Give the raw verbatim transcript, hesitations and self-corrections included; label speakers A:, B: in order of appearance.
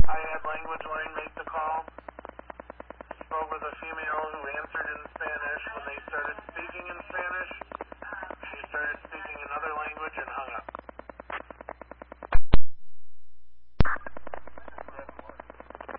A: I had language line make the call. Spoke with a female who answered.